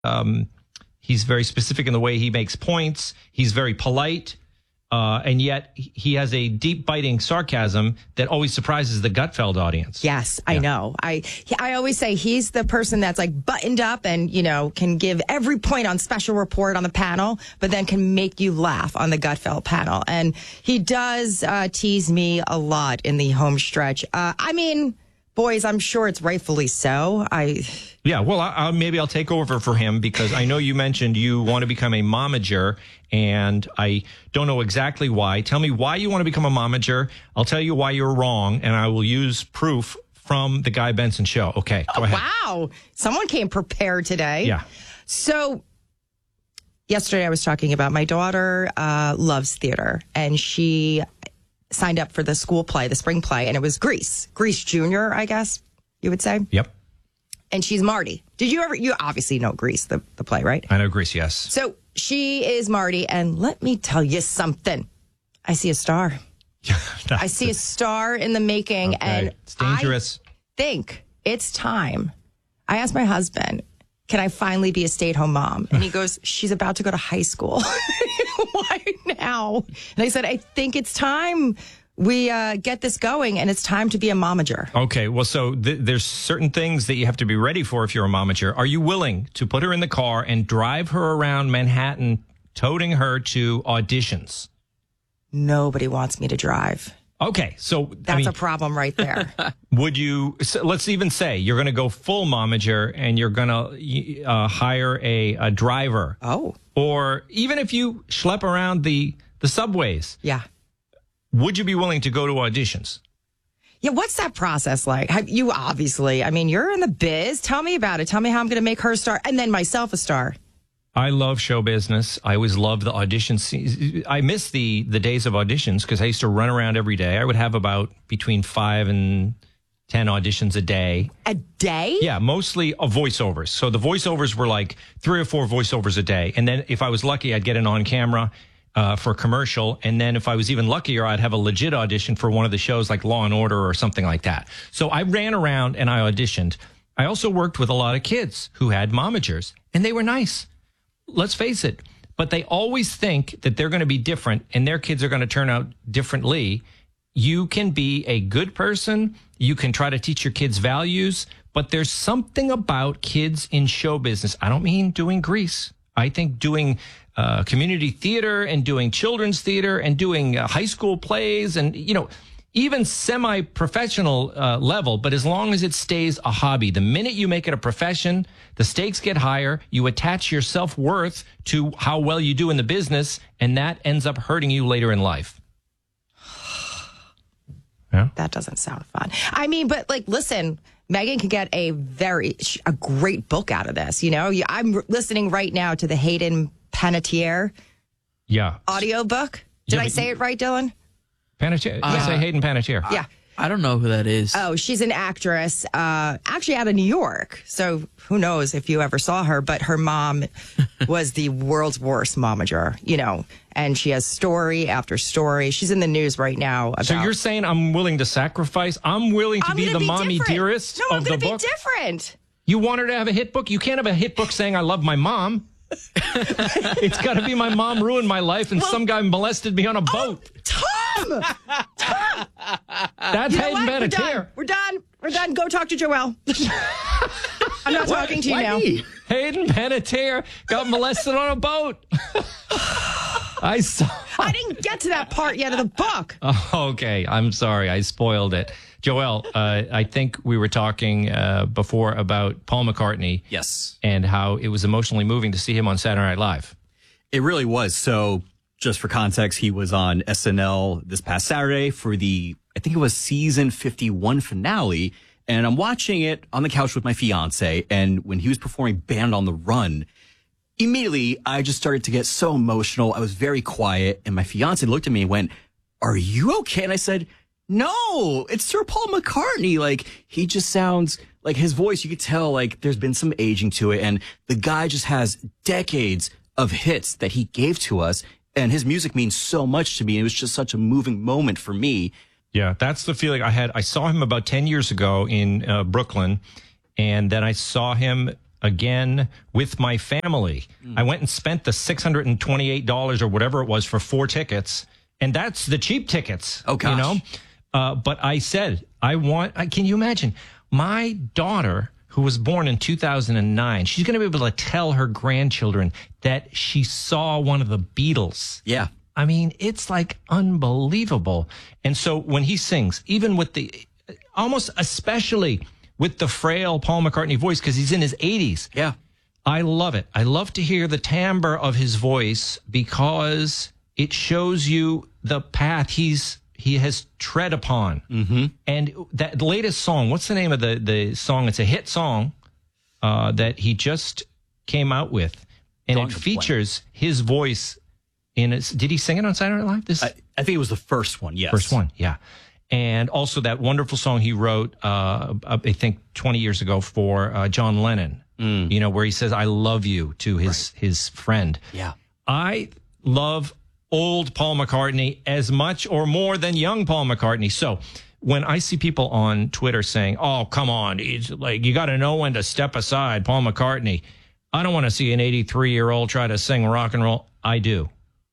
He's very specific in the way he makes points. He's very polite. And yet he has a deep biting sarcasm that always surprises the Gutfeld audience. Yes, I know. I always say he's the person that's like buttoned up and, can give every point on special report on the panel, but then can make you laugh on the Gutfeld panel. And he does tease me a lot in the home stretch. Boys, I'm sure it's rightfully so. Maybe I'll take over for him because I know you mentioned you want to become a momager, and I don't know exactly why. Tell me why you want to become a momager. I'll tell you why you're wrong, and I will use proof from the Guy Benson Show. Okay, go ahead. Wow. Someone came prepared today. Yeah. So yesterday I was talking about my daughter loves theater, and she signed up for the school play, the spring play, and it was Grease Junior, I guess you would say. Yep. And she's Marty. You obviously know Grease, the play, right? I know Grease, yes. So she is Marty, and let me tell you something. I see a star. I see a star in the making, and it's dangerous. I think it's time. I asked my husband, can I finally be a stay-at-home mom? And he goes, she's about to go to high school. Why now? And I said, I think it's time we get this going, and it's time to be a momager. Okay, well, so there's certain things that you have to be ready for if you're a momager. Are you willing to put her in the car and drive her around Manhattan, toting her to auditions? Nobody wants me to drive. Okay, so that's a problem right there. Would you? So let's even say you're going to go full momager and you're going to hire a driver. Oh, or even if you schlep around the subways. Yeah. Would you be willing to go to auditions? Yeah, what's that process like? You obviously, you're in the biz. Tell me about it. Tell me how I'm going to make her a star and then myself a star. I love show business. I always loved the auditions. I miss the days of auditions because I used to run around every day. I would have about between 5 and 10 auditions a day. A day? Yeah, mostly voiceovers. So the voiceovers were like 3 or 4 voiceovers a day. And then if I was lucky, I'd get an on camera for a commercial. And then if I was even luckier, I'd have a legit audition for one of the shows like Law and Order or something like that. So I ran around and I auditioned. I also worked with a lot of kids who had momagers, and they were nice. Let's face it, but they always think that they're going to be different and their kids are going to turn out differently. You can be a good person. You can try to teach your kids values, but there's something about kids in show business. I don't mean doing Grease. I think doing community theater and doing children's theater and doing high school plays and, even semi-professional level, but as long as it stays a hobby. The minute you make it a profession, the stakes get higher. You attach your self-worth to how well you do in the business, and that ends up hurting you later in life. Yeah? That doesn't sound fun. But listen, Megan can get a great book out of this. I'm listening right now to the Hayden Panettiere audiobook. Did I say it right, Dylan? Panettiere. I say Hayden Panettiere. Yeah. I don't know who that is. Oh, she's an actress, actually out of New York. So who knows if you ever saw her, but her mom was the world's worst momager, and she has story after story. She's in the news right now. So you're saying I'm willing to sacrifice? I'm willing to be the mommy dearest of the book? No, I'm going to be different. You want her to have a hit book? You can't have a hit book saying I love my mom. It's got to be my mom ruined my life and some guy molested me on a boat. Tom! That's Hayden Panettiere. We're done. Go talk to Joelle. I'm not talking to you now. Hayden Panettiere got molested on a boat. I didn't get to that part yet of the book. Oh, okay. I'm sorry. I spoiled it. Joelle, I think we were talking before about Paul McCartney. Yes. And how it was emotionally moving to see him on Saturday Night Live. It really was. So just for context, he was on SNL this past Saturday for I think it was season 51 finale. And I'm watching it on the couch with my fiance. And when he was performing Band on the Run, immediately I just started to get so emotional. I was very quiet. And my fiance looked at me and went, "Are you okay?" And I said, "No, it's Sir Paul McCartney. He just sounds like his voice. You could tell there's been some aging to it. And the guy just has decades of hits that he gave to us. And his music means so much to me. It was just such a moving moment for me." Yeah, that's the feeling I had. I saw him about 10 years ago in Brooklyn. And then I saw him again with my family. I went and spent the $628 or whatever it was for 4 tickets, and that's the cheap tickets. Oh, gosh. You know? But I said, can you imagine? My daughter, who was born in 2009, she's going to be able to tell her grandchildren that she saw one of the Beatles. Yeah. I mean, it's like unbelievable. And so when he sings, even with almost especially with the frail Paul McCartney voice, because he's in his 80s. Yeah. I love it. I love to hear the timbre of his voice because it shows you the path he has tread upon. Mm-hmm. And that latest song, what's the name of the song? It's a hit song that he just came out with. And it features his voice in it. Did he sing it on Saturday Night Live? I think it was the first one, yes. First one, yeah. And also that wonderful song he wrote, I think 20 years ago for John Lennon, you know, where he says, I love you to his friend. Yeah. I love old Paul McCartney as much or more than young Paul McCartney. So when I see people on Twitter saying, oh, come on, he's like, you got to know when to step aside, Paul McCartney. I don't want to see an 83-year-old try to sing rock and roll. I do.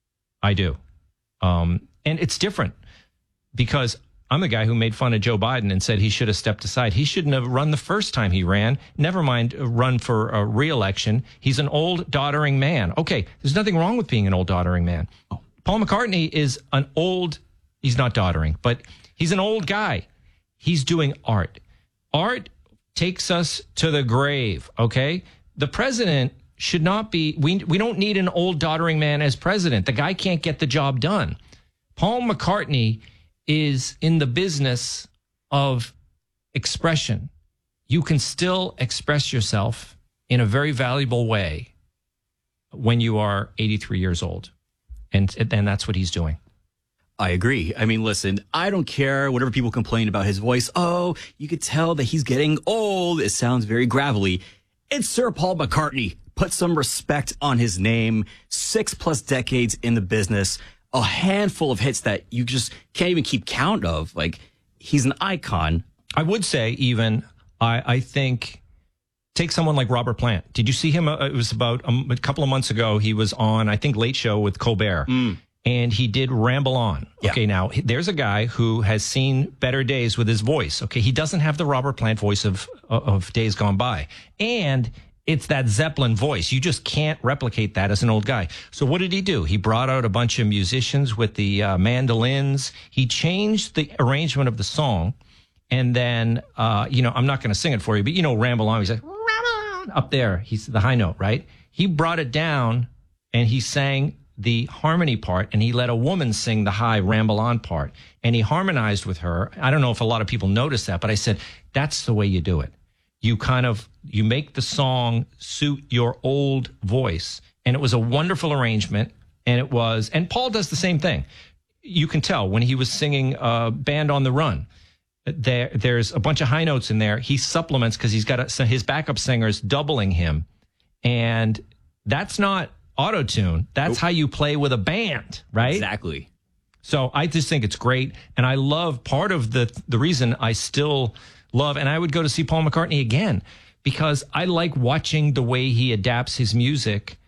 And it's different because I'm the guy who made fun of Joe Biden and said he should have stepped aside. He shouldn't have run the first time he ran. Never mind run for a re-election. He's an old, doddering man. Okay, there's nothing wrong with being an old, doddering man. Paul McCartney is he's not doddering, but he's an old guy. He's doing art. Art takes us to the grave, okay? The president should not be, we don't need an old, doddering man as president. The guy can't get the job done. Paul McCartney is in the business of expression. You can still express yourself in a very valuable way when you are 83 years old. And that's what he's doing. I agree. I mean, listen, I don't care whatever people complain about his voice. Oh, you could tell that he's getting old. It sounds very gravelly. It's Sir Paul McCartney. Put some respect on his name. 6+ decades in the business. A handful of hits that you just can't even keep count of. Like, he's an icon. I would say even, I think, take someone like Robert Plant. Did you see him? It was about a couple of months ago. He was on, I think, Late Show with Colbert. And he did Ramble On. Yeah. Okay, now, there's a guy who has seen better days with his voice. Okay, he doesn't have the Robert Plant voice of days gone by. And it's that Zeppelin voice. You just can't replicate that as an old guy. So what did he do? He brought out a bunch of musicians with the mandolins. He changed the arrangement of the song. And then, I'm not going to sing it for you, but, Ramble On. He's like, Ramble On, up there. He's the high note, right? He brought it down and he sang the harmony part, and he let a woman sing the high Ramble On part. And he harmonized with her. I don't know if a lot of people noticed that, but I said, that's the way you do it. You make the song suit your old voice. And it was a wonderful arrangement. And Paul does the same thing. You can tell when he was singing Band on the Run, there's a bunch of high notes in there. He supplements because he's got his backup singers doubling him. And that's not auto-tune. That's how you play with a band, right? Exactly. So I just think it's great. And I love part of the reason I still love, and I would go to see Paul McCartney again, because I like watching the way he adapts his music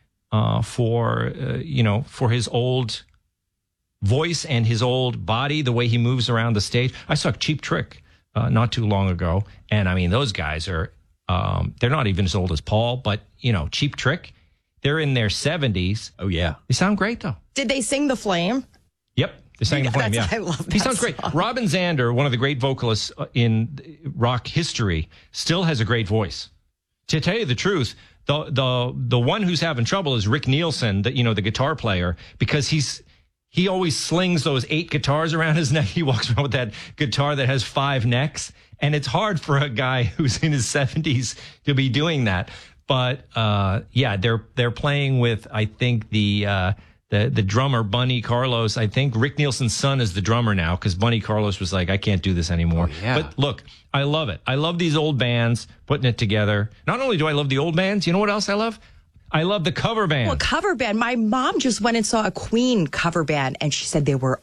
for his old voice and his old body, the way he moves around the stage. I saw Cheap Trick not too long ago. And I mean, those guys are, they're not even as old as Paul, but Cheap Trick, they're in their 70s. Oh, yeah. They sound great, though. Did they sing The Flame? Yep. They sang The Flame, yeah. I love that He sounds song. great. Robin Zander, one of the great vocalists in rock history, still has a great voice. To tell you the truth, the one who's having trouble is Rick Nielsen, the guitar player, because he always slings those 8 guitars around his neck. He walks around with that guitar that has 5 necks, and it's hard for a guy who's in his 70s to be doing that. But they're playing with, I think, the drummer Bunny Carlos. I think Rick Nielsen's son is the drummer now, because Bunny Carlos was like, I can't do this anymore. Oh, yeah. But look, I love it. I love these old bands putting it together. Not only do I love the old bands, you know what else I love? I love the cover band. Well, cover band. My mom just went and saw a Queen cover band, and she said they were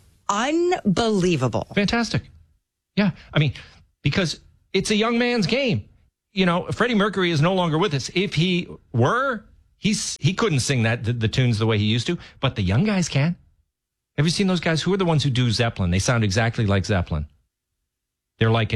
unbelievable. Fantastic. Yeah. I mean, because it's a young man's game. Freddie Mercury is no longer with us. If he were, he couldn't sing the tunes the way he used to, but the young guys can. Have you seen those guys? Who are the ones who do Zeppelin? They sound exactly like Zeppelin. They're like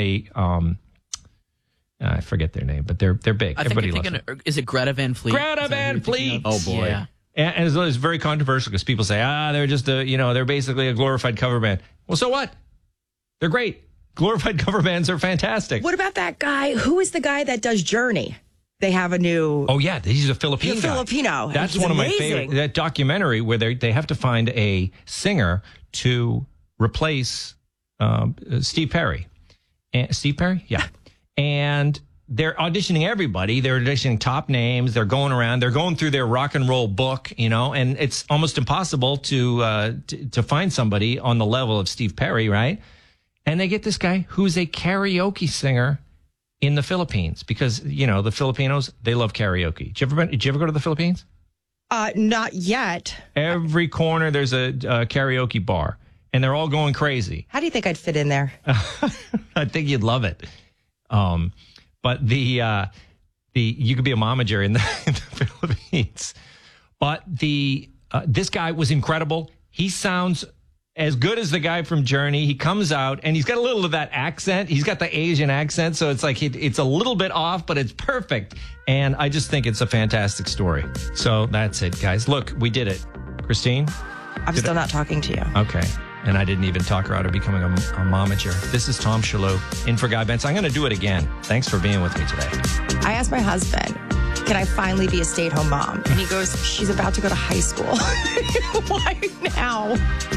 I forget their name, but they're big. Everybody loves them. Is it Greta Van Fleet? Greta Van Fleet. Oh boy. Yeah. And it's very controversial because people say, they're just they're basically a glorified cover band. Well, so what? They're great. Glorified cover bands are fantastic. What about that guy? Who is the guy that does Journey? They have a new... Oh, yeah. He's a Filipino guy. Filipino. That's He's one of my amazing. favorite. That documentary where they have to find a singer to replace Steve Perry. Steve Perry? Yeah. And they're auditioning everybody. They're auditioning top names. They're going around. They're going through their rock and roll book, and it's almost impossible to find somebody on the level of Steve Perry, right? And they get this guy who's a karaoke singer in the Philippines because, the Filipinos, they love karaoke. Did you ever go to the Philippines? Not yet. Every corner there's a karaoke bar, and they're all going crazy. How do you think I'd fit in there? I think you'd love it. But you could be a momager in the Philippines. But this guy was incredible. He sounds as good as the guy from Journey. He comes out and he's got a little of that accent. He's got the Asian accent. So it's like it's a little bit off, but it's perfect. And I just think it's a fantastic story. So that's it, guys. Look, we did it. Christine? I'm still not talking to you. Okay. And I didn't even talk her out of becoming a momager. This is Tom Shalhoub in for Guy Benson. I'm going to do it again. Thanks for being with me today. I asked my husband, can I finally be a stay-at-home mom? And he goes, she's about to go to high school. Why now?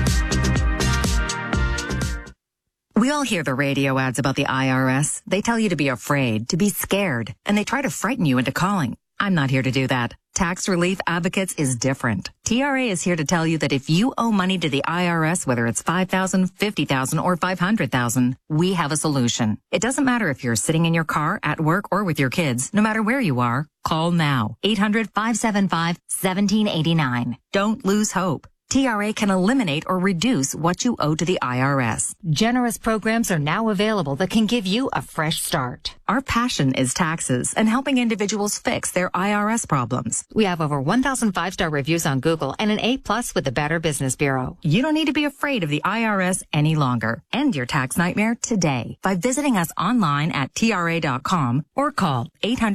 We all hear the radio ads about the IRS. They tell you to be afraid, to be scared, and they try to frighten you into calling. I'm not here to do that. Tax Relief Advocates is different. TRA is here to tell you that if you owe money to the IRS, whether it's $5,000, $50,000, or $500,000, we have a solution. It doesn't matter if you're sitting in your car, at work, or with your kids. No matter where you are, call now. 800-575-1789. Don't lose hope. TRA can eliminate or reduce what you owe to the IRS. Generous programs are now available that can give you a fresh start. Our passion is taxes and helping individuals fix their IRS problems. We have over 1,000 5-star reviews on Google and an A+ with the Better Business Bureau. You don't need to be afraid of the IRS any longer. End your tax nightmare today by visiting us online at TRA.com or call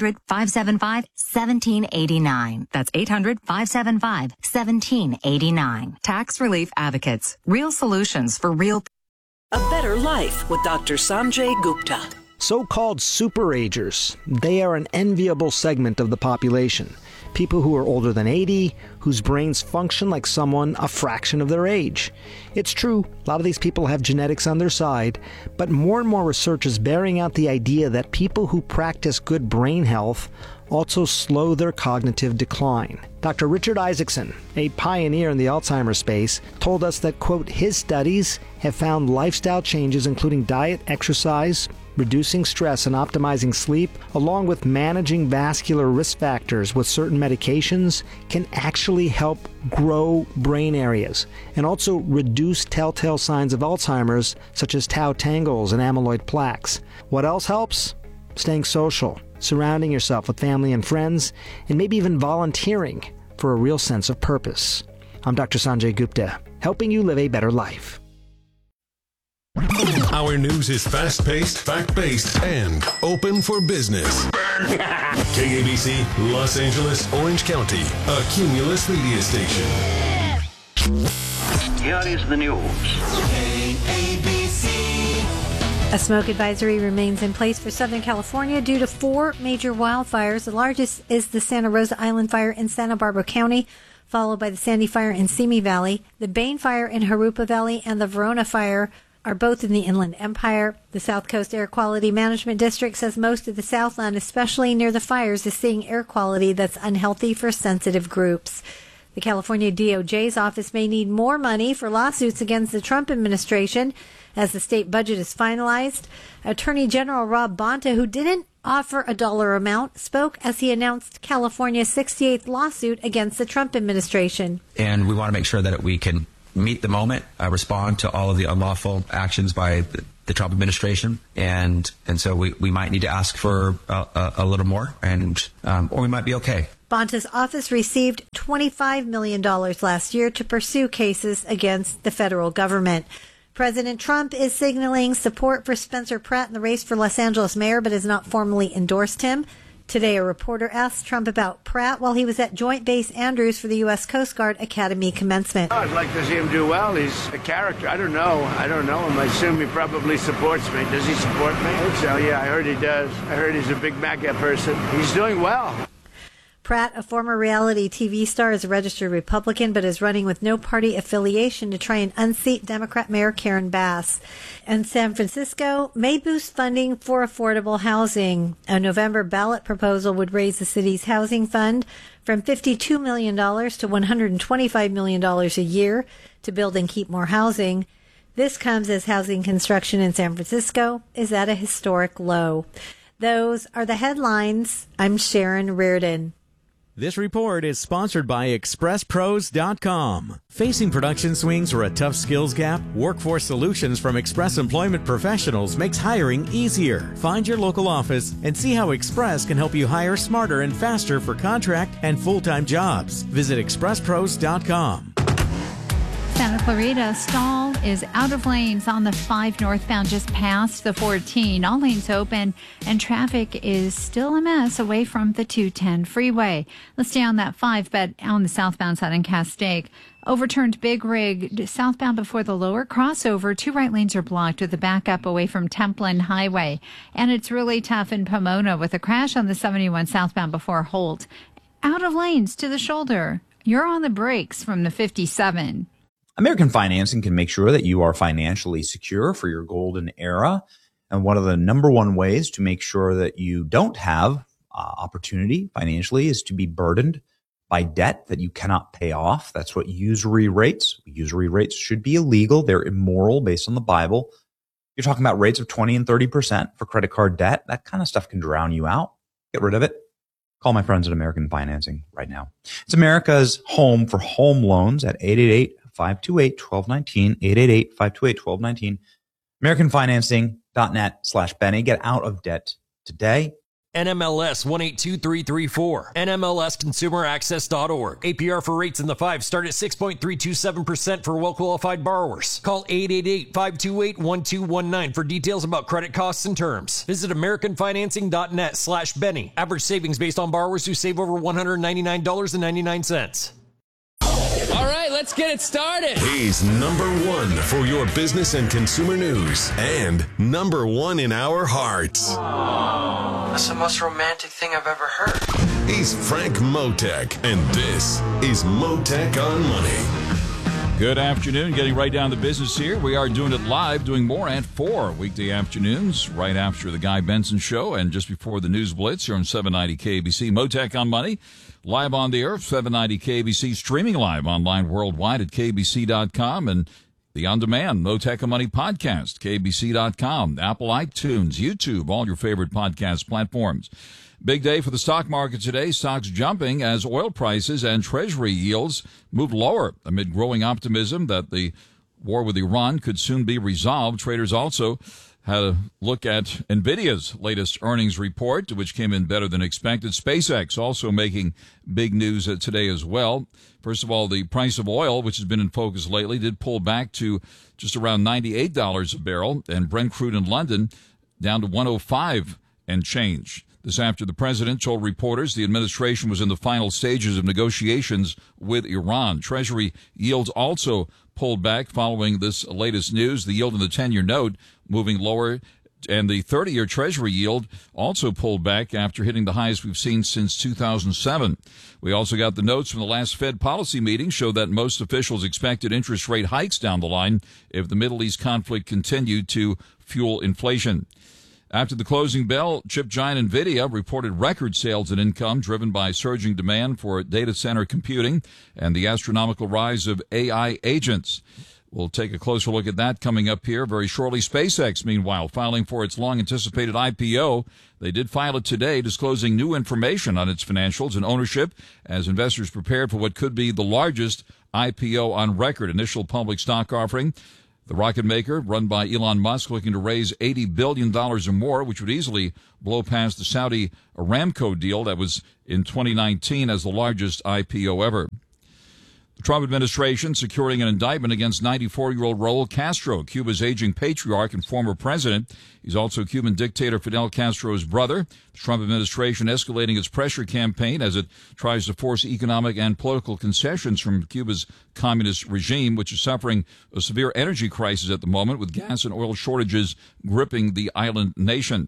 800-575-1789. That's 800-575-1789. Tax Relief Advocates. Real solutions for real people. A Better Life with Dr. Sanjay Gupta. So-called superagers. They are an enviable segment of the population. People who are older than 80, whose brains function like someone a fraction of their age. It's true, a lot of these people have genetics on their side, but more and more research is bearing out the idea that people who practice good brain health also slow their cognitive decline. Dr. Richard Isaacson, a pioneer in the Alzheimer's space, told us that, quote, his studies have found lifestyle changes including diet, exercise, reducing stress and optimizing sleep, along with managing vascular risk factors with certain medications, can actually help grow brain areas and also reduce telltale signs of Alzheimer's, such as tau tangles and amyloid plaques. What else helps? Staying social, surrounding yourself with family and friends, and maybe even volunteering for a real sense of purpose. I'm Dr. Sanjay Gupta, helping you live a better life. Our news is fast-paced, fact-based, and open for business. KABC, Los Angeles, Orange County, a Cumulus media station. Here is the news. A smoke advisory remains in place for Southern California due to 4 major wildfires. The largest is the Santa Rosa Island Fire in Santa Barbara County, followed by the Sandy Fire in Simi Valley. The Bain Fire in Jurupa Valley and the Verona Fire are both in the Inland Empire. The South Coast Air Quality Management District says most of the Southland, especially near the fires, is seeing air quality that's unhealthy for sensitive groups. The California DOJ's office may need more money for lawsuits against the Trump administration as the state budget is finalized. Attorney General Rob Bonta, who didn't offer a dollar amount, spoke as he announced California's 68th lawsuit against the Trump administration. And we want to make sure that we can meet the moment, respond to all of the unlawful actions by the Trump administration, and so we might need to ask for a little more, or we might be okay. Bonta's office received $25 million last year to pursue cases against the federal government. President Trump is signaling support for Spencer Pratt in the race for Los Angeles mayor, but has not formally endorsed him. Today, a reporter asked Trump about Pratt while he was at Joint Base Andrews for the U.S. Coast Guard Academy commencement. I'd like to see him do well. He's a character. I don't know him. I assume he probably supports me. Does he support me? I think so, yeah. I heard he does. I heard he's a big MAGA person. He's doing well. Pratt, a former reality TV star, is a registered Republican, but is running with no party affiliation to try and unseat Democrat Mayor Karen Bass. And San Francisco may boost funding for affordable housing. A November ballot proposal would raise the city's housing fund from $52 million to $125 million a year to build and keep more housing. This comes as housing construction in San Francisco is at a historic low. Those are the headlines. I'm Sharon Reardon. This report is sponsored by ExpressPros.com. Facing production swings or a tough skills gap, Workforce Solutions from Express Employment Professionals makes hiring easier. Find your local office and see how Express can help you hire smarter and faster for contract and full-time jobs. Visit ExpressPros.com. Santa Clarita stall is out of lanes on the 5 northbound just past the 14. All lanes open and traffic is still a mess away from the 210 freeway. Let's stay on that 5, but on the southbound side in Castaic. Overturned Big Rig southbound before the lower crossover. 2 right lanes are blocked with the backup away from Templin Highway. And it's really tough in Pomona with a crash on the 71 southbound before Holt. Out of lanes to the shoulder. You're on the brakes from the 57. American Financing can make sure that you are financially secure for your golden era. And one of the number one ways to make sure that you don't have opportunity financially is to be burdened by debt that you cannot pay off. That's what usury rates. Usury rates should be illegal. They're immoral based on the Bible. You're talking about rates of 20 and 30% for credit card debt. That kind of stuff can drown you out. Get rid of it. Call my friends at American Financing right now. It's America's home for home loans at 888-528-1219, 888-528-1219, AmericanFinancing.net/Benny. Get out of debt today. NMLS 182334, NMLSConsumerAccess.org. APR for rates in the 5 start at 6.327% for well-qualified borrowers. Call 888-528-1219 for details about credit costs and terms. Visit AmericanFinancing.net/Benny. Average savings based on borrowers who save over $199.99. All right, let's get it started. He's number 1 for your business and consumer news and number 1 in our hearts. That's the most romantic thing I've ever heard. He's Frank Motek, and this is Motek on Money. Good afternoon. Getting right down to business here. We are doing it live, doing more at 4 weekday afternoons, right after the Guy Benson Show and just before the News Blitz here on 790 KBC. Motek on Money, live on the air, 790 KBC, streaming live online worldwide at KBC.com and the on-demand Motek on Money podcast, KBC.com, Apple, iTunes, YouTube, all your favorite podcast platforms. Big day for the stock market today. Stocks jumping as oil prices and Treasury yields moved lower amid growing optimism that the war with Iran could soon be resolved. Traders also had a look at NVIDIA's latest earnings report, which came in better than expected. SpaceX also making big news today as well. First of all, the price of oil, which has been in focus lately, did pull back to just around $98 a barrel, and Brent crude in London down to $105 and change. This after the president told reporters the administration was in the final stages of negotiations with Iran. Treasury yields also pulled back following this latest news. The yield in the 10-year note moving lower, and the 30-year Treasury yield also pulled back after hitting the highest we've seen since 2007. We also got the notes from the last Fed policy meeting show that most officials expected interest rate hikes down the line if the Middle East conflict continued to fuel inflation. After the closing bell, chip giant NVIDIA reported record sales and income driven by surging demand for data center computing and the astronomical rise of AI agents. We'll take a closer look at that coming up here very shortly. SpaceX, meanwhile, filing for its long-anticipated IPO. They did file it today, disclosing new information on its financials and ownership as investors prepared for what could be the largest IPO on record. Initial public stock offering The rocket maker, run by Elon Musk, looking to raise $80 billion or more, which would easily blow past the Saudi Aramco deal that was in 2019 as the largest IPO ever. The Trump administration securing an indictment against 94-year-old Raul Castro, Cuba's aging patriarch and former president. He's also Cuban dictator Fidel Castro's brother. The Trump administration escalating its pressure campaign as it tries to force economic and political concessions from Cuba's communist regime, which is suffering a severe energy crisis at the moment, with gas and oil shortages gripping the island nation.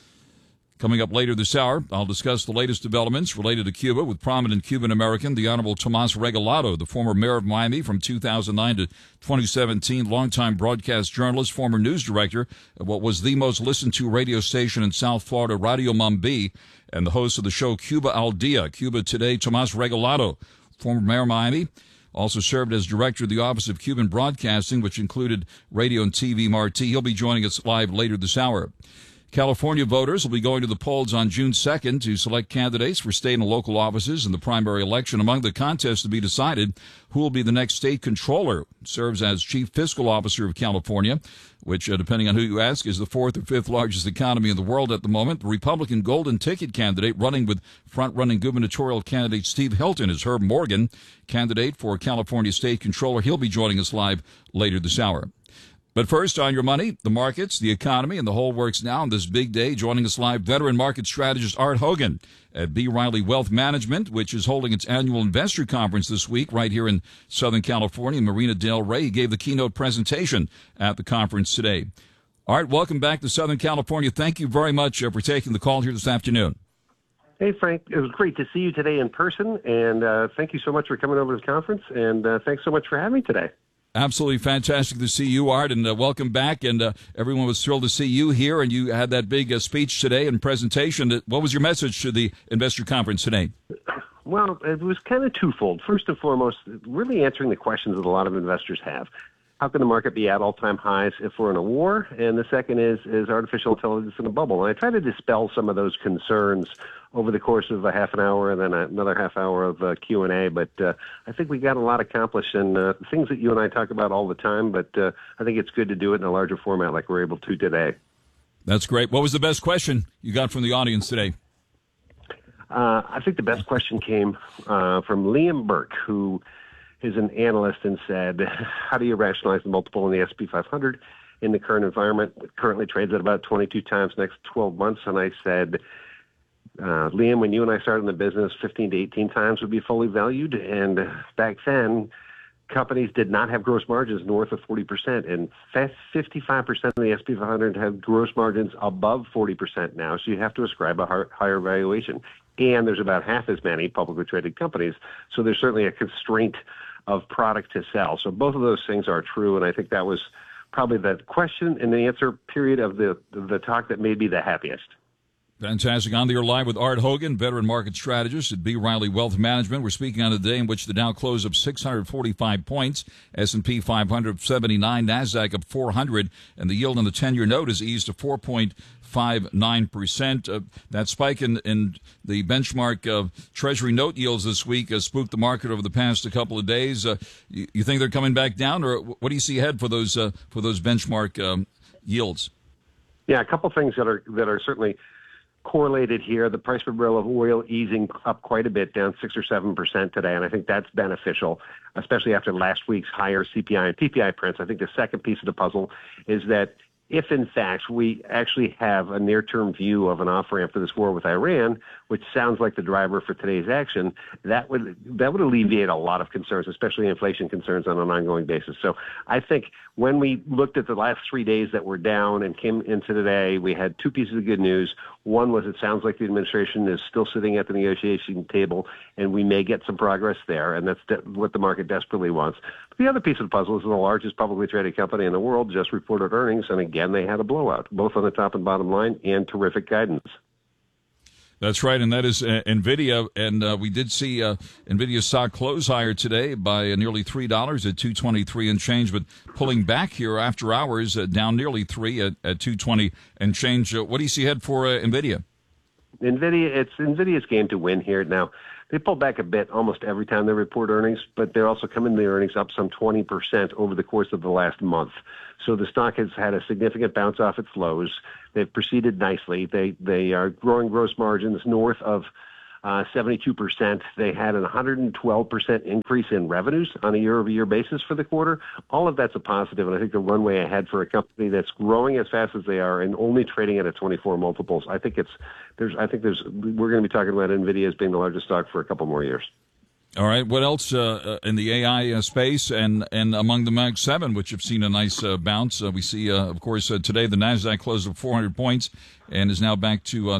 Coming up later this hour, I'll discuss the latest developments related to Cuba with prominent Cuban American, the Honorable Tomas Regalado, the former mayor of Miami from 2009 to 2017, longtime broadcast journalist, former news director of what was the most listened to radio station in South Florida, Radio Mambi, and the host of the show Cuba Al Dia. Cuba Today, Tomas Regalado, former mayor of Miami, also served as director of the Office of Cuban Broadcasting, which included radio and TV Marti. He'll be joining us live later this hour. California voters will be going to the polls on June 2nd to select candidates for state and local offices in the primary election. Among the contests to be decided, who will be the next state controller, serves as chief fiscal officer of California, which, depending on who you ask, is the fourth or fifth largest economy in the world at the moment. The Republican golden ticket candidate running with front-running gubernatorial candidate Steve Hilton is Herb Morgan, candidate for California state controller. He'll be joining us live later this hour. But first, on your money, the markets, the economy, and the whole works now on this big day. Joining us live, veteran market strategist Art Hogan at B. Riley Wealth Management, which is holding its annual investor conference this week right here in Southern California, Marina Del Rey. He gave the keynote presentation at the conference today. Art, welcome back to Southern California. Thank you very much for taking the call here this afternoon. Hey, Frank. It was great to see you today in person, and thank you so much for coming over to the conference, and thanks so much for having me today. Absolutely fantastic to see you, Art, and welcome back. And everyone was thrilled to see you here, and you had that big speech today and presentation. What was your message to the investor conference today? Well, it was kind of twofold. First and foremost, really answering the questions that a lot of investors have. How can the market be at all-time highs if we're in a war? And the second is artificial intelligence in a bubble? And I try to dispel some of those concerns over the course of a half an hour and then another half hour of Q&A. But I think we got a lot accomplished, and things that you and I talk about all the time, but I think it's good to do it in a larger format like we're able to today. That's great. What was the best question you got from the audience today? I think the best question came from Liam Burke, who is an analyst, and said, how do you rationalize the multiple in the S&P 500 in the current environment? It currently trades at about 22 times next 12 months. And I said, Liam, when you and I started in the business, 15 to 18 times would be fully valued. And back then, companies did not have gross margins north of 40%. And 55% of the S&P 500 have gross margins above 40% now. So you have to ascribe a higher valuation. And there's about half as many publicly traded companies. So there's certainly a constraint of product to sell. So both of those things are true. And I think that was probably the question and the answer period of the talk that made me the happiest. Fantastic. On the air live with Art Hogan, veteran market strategist at B. Riley Wealth Management. We're speaking on a day in which the Dow closed up 645 points, S&P 500 79, NASDAQ up 400, and the yield on the 10-year note is eased to 4.59%. That spike in the benchmark Treasury note yields this week has spooked the market over the past couple of days. You think they're coming back down, or what do you see ahead for those benchmark yields? Yeah, a couple things that are certainly correlated here. The price per barrel of oil easing up quite a bit, down 6 or 7% today, and I think that's beneficial, especially after last week's higher CPI and PPI prints. I think the second piece of the puzzle is that if, in fact, we actually have a near-term view of an off-ramp for this war with Iran, which sounds like the driver for today's action, that would alleviate a lot of concerns, especially inflation concerns on an ongoing basis. So I think when we looked at the last 3 days that were down and came into today, we had two pieces of good news. One was it sounds like the administration is still sitting at the negotiation table, and we may get some progress there, and that's what the market desperately wants. But the other piece of the puzzle is the largest publicly traded company in the world just reported earnings, and again, they had a blowout, both on the top and bottom line, and terrific guidance. That's right, and that is NVIDIA, and we did see NVIDIA stock close higher today by nearly $3 at $223 and change, but pulling back here after hours, down nearly $3 at $220 and change. What do you see ahead for NVIDIA? It's NVIDIA's game to win here. Now, They pull back a bit almost every time they report earnings, but they're also coming to the earnings up some 20% over the course of the last month. So the stock has had a significant bounce off its lows. They've proceeded nicely. They are growing gross margins north of 72%. They had an 112% increase in revenues on a year-over-year basis for the quarter. All of that's a positive, and I think the runway ahead for a company that's growing as fast as they are and only trading at a 24 multiples. We're going to be talking about NVIDIA as being the largest stock for a couple more years. All right. What else in the AI space and among the Mag 7, which have seen a nice bounce? We see, of course, today the NASDAQ closed at 400 points and is now back to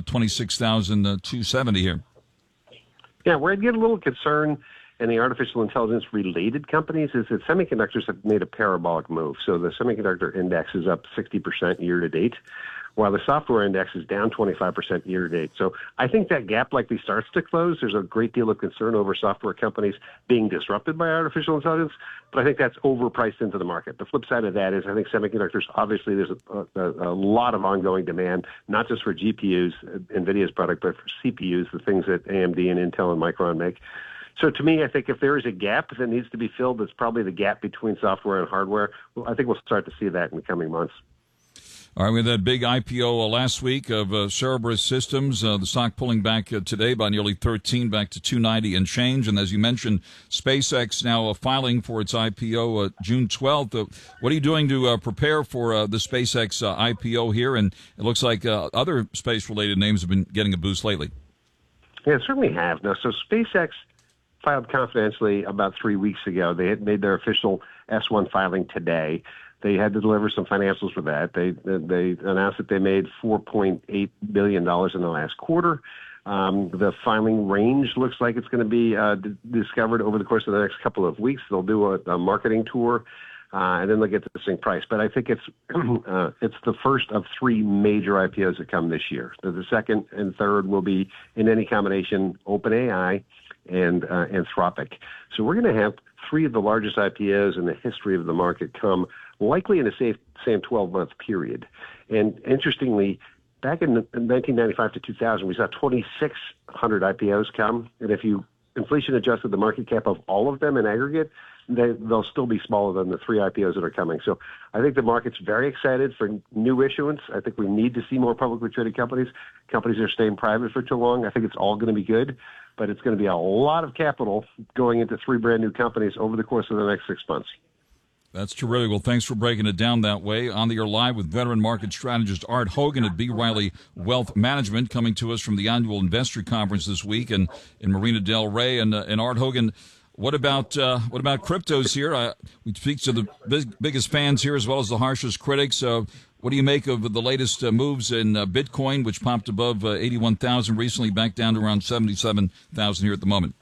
26,270 here. Yeah, where I'd get a little concerned in the artificial intelligence related companies is that semiconductors have made a parabolic move. So the semiconductor index is up 60% year to date, while the software index is down 25% year to date. So I think that gap likely starts to close. There's a great deal of concern over software companies being disrupted by artificial intelligence, but I think that's overpriced into the market. The flip side of that is I think semiconductors, obviously there's a lot of ongoing demand, not just for GPUs, NVIDIA's product, but for CPUs, the things that AMD and Intel and Micron make. So to me, I think if there is a gap that needs to be filled, it's probably the gap between software and hardware. Well, I think we'll start to see that in the coming months. All right, we had that big IPO last week of Cerberus Systems. The stock pulling back today by nearly 13, back to 290 and change. And as you mentioned, SpaceX now filing for its IPO June 12th. What are you doing to prepare for the SpaceX IPO here? And it looks like other space-related names have been getting a boost lately. Yeah, certainly have. Now, so SpaceX filed confidentially about 3 weeks ago. They had made their official S-1 filing today. They had to deliver some financials for that. They announced that they made $4.8 billion in the last quarter. The filing range looks like it's going to be discovered over the course of the next couple of weeks. They'll do a marketing tour, and then they'll get to the same price. But I think it's the first of three major IPOs that come this year. The second and third will be, in any combination, OpenAI and Anthropic. So we're going to have three of the largest IPOs in the history of the market come likely in the same 12-month period. And interestingly, back in 1995 to 2000, we saw 2,600 IPOs come. And if you inflation adjusted the market cap of all of them in aggregate, they'll still be smaller than the three IPOs that are coming. So I think the market's very excited for new issuance. I think we need to see more publicly traded companies. Companies are staying private for too long. I think it's all going to be good, but it's going to be a lot of capital going into three brand new companies over the course of the next 6 months. That's terrific. Well, thanks for breaking it down that way. On the air live with veteran market strategist Art Hogan at B. Riley Wealth Management, coming to us from the annual investor conference this week in Marina Del Rey. And Art Hogan, what about cryptos here? We speak to the biggest fans here as well as the harshest critics. What do you make of the latest moves in Bitcoin, which popped above 81,000 recently, back down to around 77,000 here at the moment?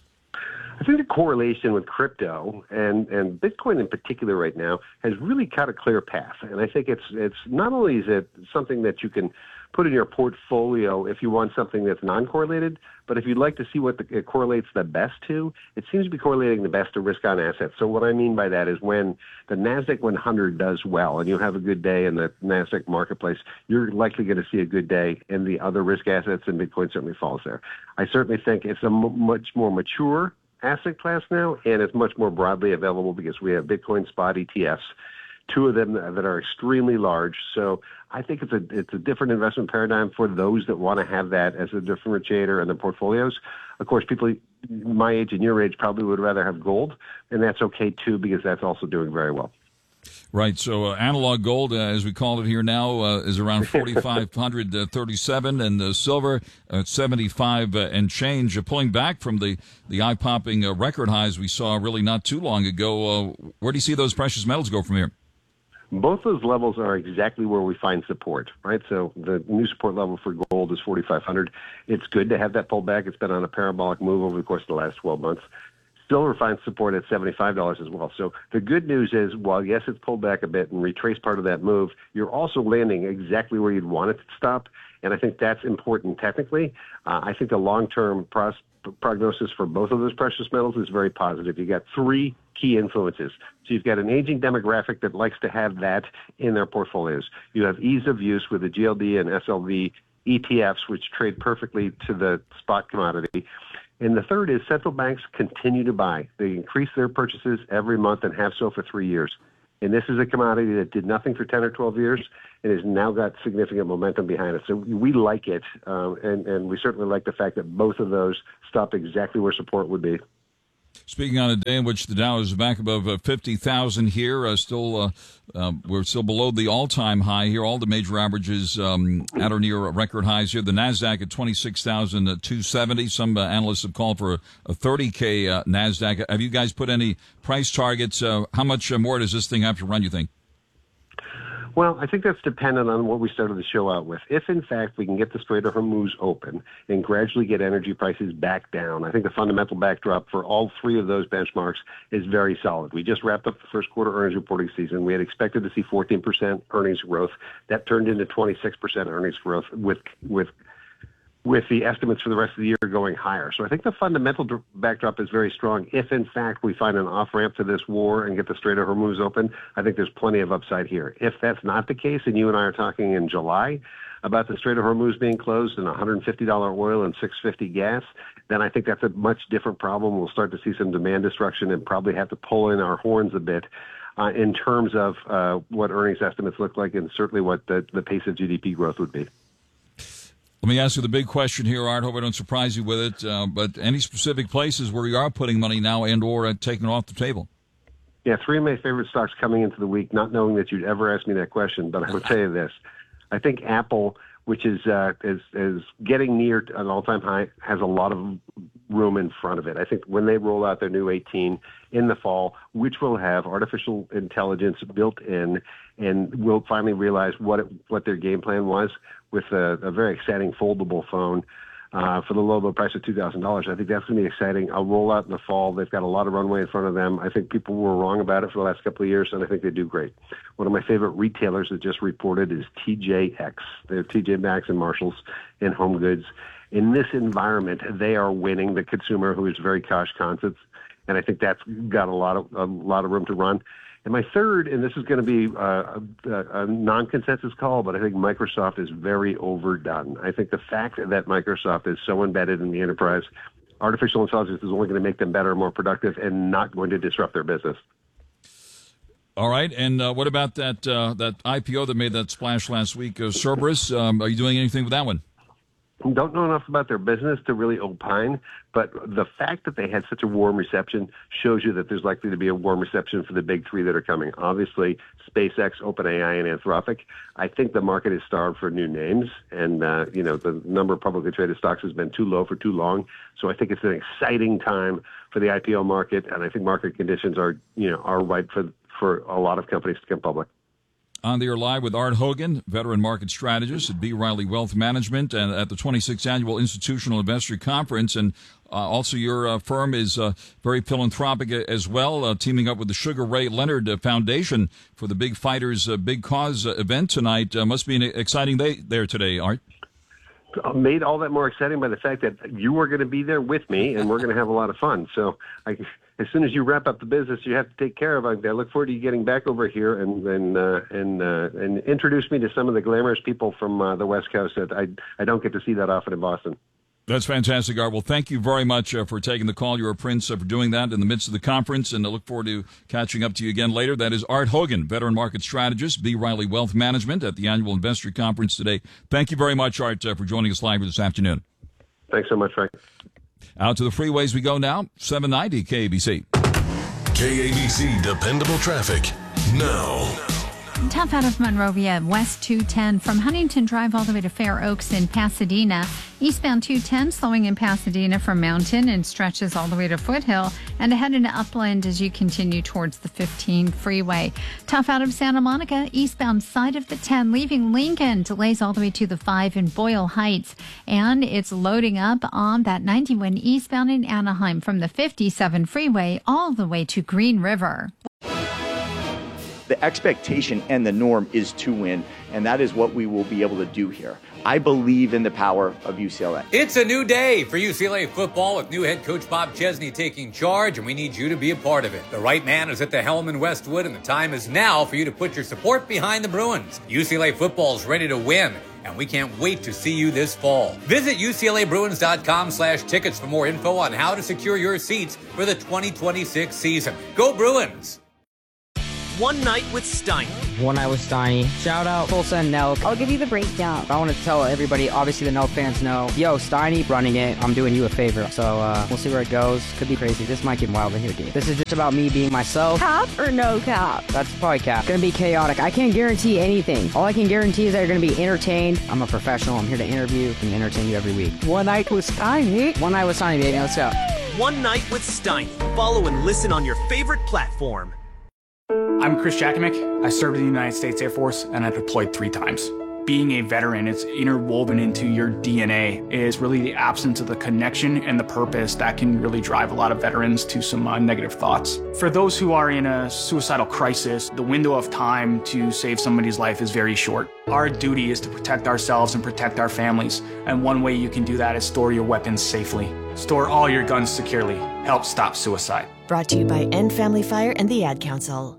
I think the correlation with crypto and Bitcoin in particular right now has really cut a clear path. And I think it's not only is it something that you can put in your portfolio if you want something that's non-correlated, but if you'd like to see what it correlates the best to, it seems to be correlating the best to risk-on assets. So what I mean by that is when the NASDAQ 100 does well and you have a good day in the NASDAQ marketplace, you're likely going to see a good day in the other risk assets, and Bitcoin certainly falls there. I certainly think it's a much more mature asset class now, and it's much more broadly available because we have Bitcoin spot ETFs, two of them that are extremely large. So I think it's a different investment paradigm for those that want to have that as a differentiator in their portfolios. Of course, people my age and your age probably would rather have gold, and that's okay too because that's also doing very well. Right. So analog gold, as we call it here now, is around 4,537, and silver at 75 and change, pulling back from the eye-popping record highs we saw really not too long ago. Where do you see those precious metals go from here? Both those levels are exactly where we find support, right? So the new support level for gold is 4,500. It's good to have that pullback. It's been on a parabolic move over the course of the last 12 months. Silver finds support at $75 as well. So the good news is, while yes, it's pulled back a bit and retraced part of that move, you're also landing exactly where you'd want it to stop. And I think that's important technically. I think the long-term prognosis for both of those precious metals is very positive. You've got three key influences. So you've got an aging demographic that likes to have that in their portfolios. You have ease of use with the GLD and SLV ETFs, which trade perfectly to the spot commodity. And the third is central banks continue to buy. They increase their purchases every month and have so for 3 years. And this is a commodity that did nothing for 10 or 12 years and has now got significant momentum behind it. So we like it, and we certainly like the fact that both of those stopped exactly where support would be. Speaking on a day in which the Dow is back above 50,000 here, we're still below the all-time high here. All the major averages at or near record highs here. The Nasdaq at 26,270. Some analysts have called for a 30K Nasdaq. Have you guys put any price targets? How much more does this thing have to run, you think? Well, I think that's dependent on what we started the show out with. If, in fact, we can get the Strait of Hormuz open and gradually get energy prices back down, I think the fundamental backdrop for all three of those benchmarks is very solid. We just wrapped up the first quarter earnings reporting season. We had expected to see 14% earnings growth. That turned into 26% earnings growth with the estimates for the rest of the year going higher. So I think the fundamental backdrop is very strong. If, in fact, we find an off-ramp to this war and get the Strait of Hormuz open, I think there's plenty of upside here. If that's not the case, and you and I are talking in July about the Strait of Hormuz being closed and $150 oil and $6.50 gas, then I think that's a much different problem. We'll start to see some demand destruction and probably have to pull in our horns a bit in terms of what earnings estimates look like and certainly what the pace of GDP growth would be. Let me ask you the big question here, Art. Hope I don't surprise you with it. But any specific places where you are putting money now and or taking it off the table? Yeah, three of my favorite stocks coming into the week, not knowing that you'd ever ask me that question, but I would tell you this. I think Apple, which is getting near an all-time high, has a lot of room in front of it. I think when they roll out their new 18 in the fall, which will have artificial intelligence built in, and we'll finally realize what their game plan was with a very exciting foldable phone for the low price of $2,000. I think that's going to be exciting. I'll roll out in the fall. They've got a lot of runway in front of them. I think people were wrong about it for the last couple of years, and I think they do great. One of my favorite retailers that just reported is TJX. They're TJ Maxx and Marshalls in home goods. In this environment, they are winning the consumer who is very cost-conscious, and I think that's got a lot of room to run. And my third, and this is going to be a non-consensus call, but I think Microsoft is very overdone. I think the fact that Microsoft is so embedded in the enterprise, artificial intelligence is only going to make them better, more productive, and not going to disrupt their business. All right, and what about that IPO that made that splash last week, Cerberus? Are you doing anything with that one? Don't know enough about their business to really opine, but the fact that they had such a warm reception shows you that there's likely to be a warm reception for the big three that are coming. Obviously, SpaceX, OpenAI, and Anthropic. I think the market is starved for new names, and the number of publicly traded stocks has been too low for too long. So I think it's an exciting time for the IPO market, and I think market conditions are ripe for a lot of companies to come public. On the air live with Art Hogan, veteran market strategist at B. Riley Wealth Management, and at the 26th Annual Institutional Investor Conference. And also your firm is very philanthropic as well, teaming up with the Sugar Ray Leonard Foundation for the Big Fighters Big Cause event tonight. Must be an exciting day there today, Art. Made all that more exciting by the fact that you are going to be there with me, and we're going to have a lot of fun. So as soon as you wrap up the business you have to take care of, I look forward to you getting back over here and introduce me to some of the glamorous people from the West Coast that I don't get to see that often in Boston. That's fantastic, Art. Well, thank you very much for taking the call. You're a prince for doing that in the midst of the conference, and I look forward to catching up to you again later. That is Art Hogan, veteran market strategist, B. Riley Wealth Management at the Annual Investor Conference today. Thank you very much, Art, for joining us live this afternoon. Thanks so much, Frank. Out to the freeways we go now, 790 KABC. KABC Dependable Traffic now. Tough out of Monrovia, West 210 from Huntington Drive all the way to Fair Oaks in Pasadena. Eastbound 210 slowing in Pasadena from Mountain and stretches all the way to Foothill and ahead into Upland as you continue towards the 15 freeway. Tough out of Santa Monica, eastbound side of the 10 leaving Lincoln. Delays all the way to the 5 in Boyle Heights. And it's loading up on that 91 eastbound in Anaheim from the 57 freeway all the way to Green River. The expectation and the norm is to win, and that is what we will be able to do here. I believe in the power of UCLA. It's a new day for UCLA football with new head coach Bob Chesney taking charge, and we need you to be a part of it. The right man is at the helm in Westwood, and the time is now for you to put your support behind the Bruins. UCLA football is ready to win, and we can't wait to see you this fall. Visit UCLABruins.com/tickets for more info on how to secure your seats for the 2026 season. Go Bruins! One Night with Steiny. One Night with Steiny. Shout out Tulsa and Nelk. I'll give you the breakdown. I want to tell everybody, obviously the Nelk fans know, yo, Steiny running it. I'm doing you a favor. So we'll see where it goes. Could be crazy. This might get wild in here, dude. This is just about me being myself. Cap or no cap? That's probably cap. Gonna be chaotic. I can't guarantee anything. All I can guarantee is that you're gonna be entertained. I'm a professional. I'm here to interview and entertain you every week. One Night with Steiny. One Night with Steiny, baby. Let's go. One Night with Steiny. Follow and listen on your favorite platform. I'm Chris Jakimick. I served in the United States Air Force and I deployed 3 times. Being a veteran, it's interwoven into your DNA, is really the absence of the connection and the purpose that can really drive a lot of veterans to some negative thoughts. For those who are in a suicidal crisis, the window of time to save somebody's life is very short. Our duty is to protect ourselves and protect our families, and one way you can do that is store your weapons safely. Store all your guns securely. Help stop suicide. Brought to you by End Family Fire and the Ad Council.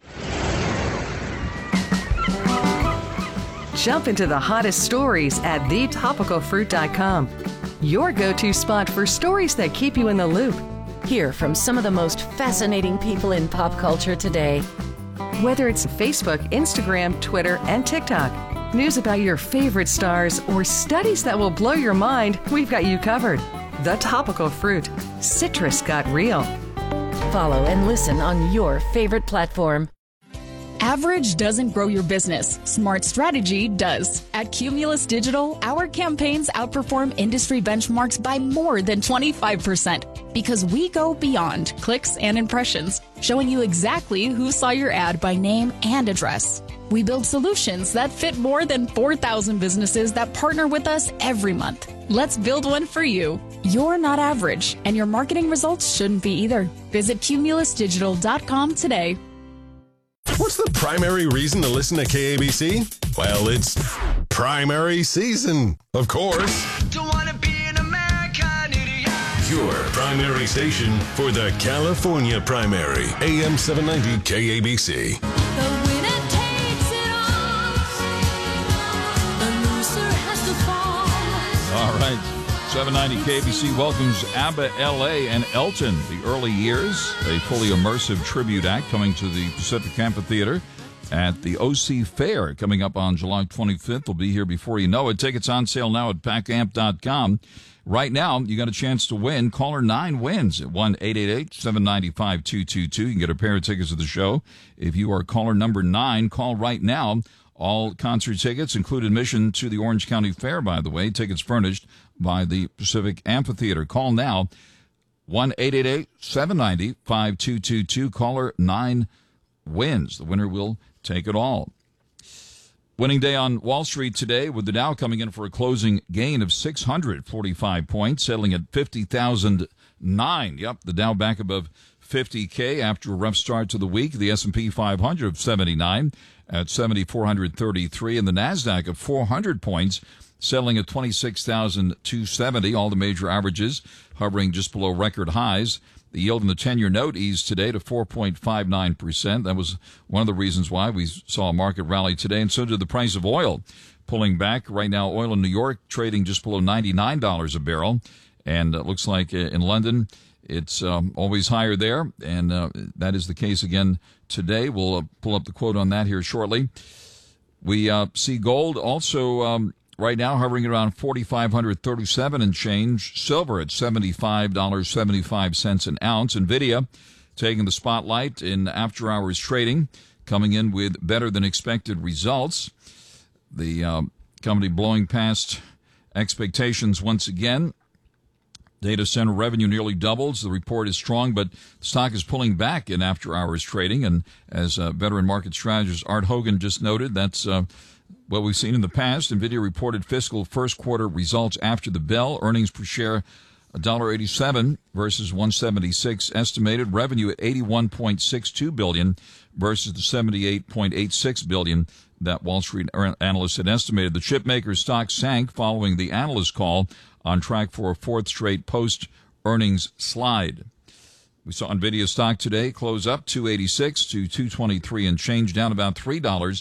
Jump into the hottest stories at thetopicalfruit.com. Your go-to spot for stories that keep you in the loop. Hear from some of the most fascinating people in pop culture today. Whether it's Facebook, Instagram, Twitter, and TikTok, news about your favorite stars, or studies that will blow your mind, we've got you covered. The Topical Fruit. Citrus got real. Follow and listen on your favorite platform. Average doesn't grow your business. Smart strategy does. At Cumulus Digital, our campaigns outperform industry benchmarks by more than 25% because we go beyond clicks and impressions, showing you exactly who saw your ad by name and address. We build solutions that fit more than 4,000 businesses that partner with us every month. Let's build one for you. You're not average, and your marketing results shouldn't be either. Visit cumulusdigital.com today. What's the primary reason to listen to KABC? Well, it's primary season, of course. Don't wanna be an American idiot. Your primary station for the California primary. AM 790 KABC. The winner takes it all. The loser has to fall. All right. 790 KBC welcomes ABBA LA and Elton, The Early Years, a fully immersive tribute act coming to the Pacific Amphitheater at the OC Fair coming up on July 25th. We'll be here before you know it. Tickets on sale now at packamp.com. Right now, you got a chance to win. Caller 9 wins at 1-888-795-2222. You can get a pair of tickets to the show. If you are caller number 9, call right now. All concert tickets include admission to the Orange County Fair, by the way. Tickets furnished by the Pacific Amphitheater. Call now, 1-888-790-5222. Caller 9 wins. The winner will take it all. Winning day on Wall Street today, with the Dow coming in for a closing gain of 645 points, settling at 50,009. Yep, the Dow back above 50K after a rough start to the week. The S&P 500 of 79 at 7,433, and the NASDAQ of 400 points, selling at 26,270. All the major averages hovering just below record highs. The yield in the 10-year note eased today to 4.59%. That was one of the reasons why we saw a market rally today, and so did the price of oil, pulling back. Right now, oil in New York trading just below $99 a barrel, and it looks like in London it's always higher there, and that is the case again today. We'll pull up the quote on that here shortly. We see gold also right now hovering around 4,537 and change. Silver at $75.75 an ounce. NVIDIA taking the spotlight in after-hours trading, coming in with better than expected results. The company blowing past expectations once again. Data center revenue nearly doubles. The report is strong, but the stock is pulling back in after-hours trading. And as veteran market strategist Art Hogan just noted, that's what we've seen in the past. NVIDIA reported fiscal first quarter results after the bell. Earnings per share $1.87 versus $1.76 estimated. Revenue at $81.62 billion versus the $78.86 billion that Wall Street analysts had estimated. The chipmaker stock sank following the analyst call, on track for a fourth straight post-earnings slide. We saw NVIDIA stock today close up $286 to $223 and change, down about $3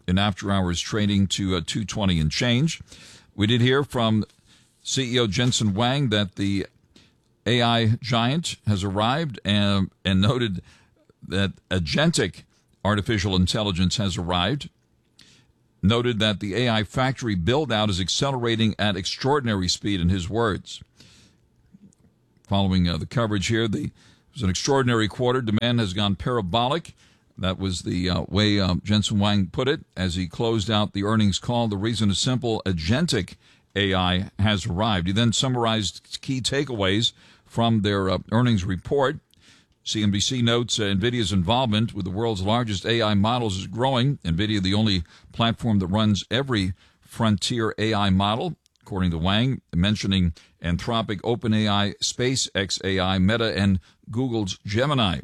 in after-hours trading to 220 and change. We did hear from CEO Jensen Huang that the AI giant has arrived and noted that agentic artificial intelligence has arrived. Noted that the AI factory build-out is accelerating at extraordinary speed, in his words. Following the coverage here, it was an extraordinary quarter. Demand has gone parabolic. That was the way Jensen Huang put it as he closed out the earnings call. The reason is simple: agentic AI has arrived. He then summarized key takeaways from their earnings report. CNBC notes NVIDIA's involvement with the world's largest AI models is growing. NVIDIA, the only platform that runs every frontier AI model, according to Wang, mentioning Anthropic, OpenAI, SpaceX AI, Meta, and Google's Gemini.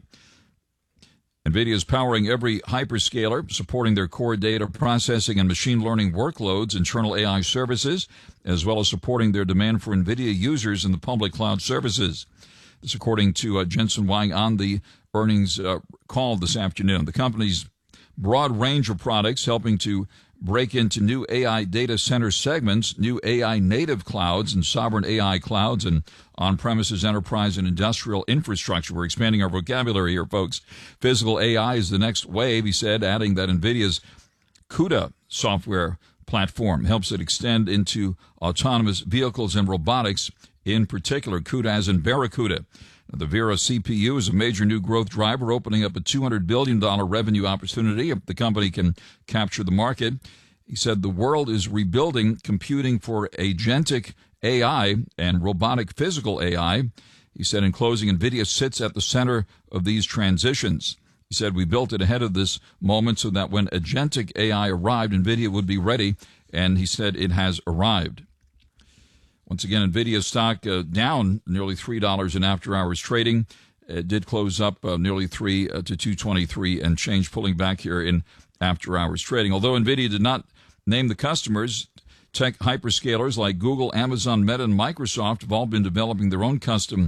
NVIDIA is powering every hyperscaler, supporting their core data processing and machine learning workloads, internal AI services, as well as supporting their demand for NVIDIA users in the public cloud services. This according to Jensen Huang on the earnings call this afternoon. The company's broad range of products helping to break into new AI data center segments, new AI native clouds and sovereign AI clouds, and on-premises enterprise and industrial infrastructure. We're expanding our vocabulary here, folks. Physical AI is the next wave, he said, adding that NVIDIA's CUDA software platform helps it extend into autonomous vehicles and robotics, in particular, CUDA as in Barracuda. The Vera CPU is a major new growth driver, opening up a $200 billion revenue opportunity if the company can capture the market. He said the world is rebuilding computing for agentic AI and robotic physical AI. He said in closing, NVIDIA sits at the center of these transitions. He said we built it ahead of this moment so that when agentic AI arrived, NVIDIA would be ready, and he said it has arrived. Once again, NVIDIA stock down nearly $3 in after-hours trading. It did close up nearly $3 to 223 and change, pulling back here in after-hours trading. Although NVIDIA did not name the customers, tech hyperscalers like Google, Amazon, Meta, and Microsoft have all been developing their own custom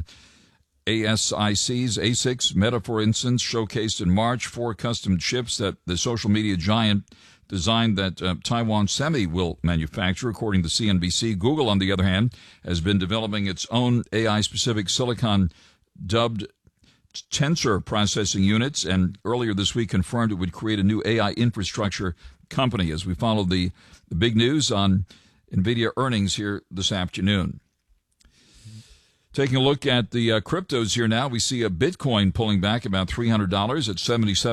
ASICs. Meta, for instance, showcased in March 4 custom chips that the social media giant designed that Taiwan Semi will manufacture, according to CNBC. Google, on the other hand, has been developing its own AI-specific silicon-dubbed tensor processing units, and earlier this week confirmed it would create a new AI infrastructure company. As we follow the big news on NVIDIA earnings here this afternoon. Taking a look at the cryptos here now, we see a Bitcoin pulling back about $300 at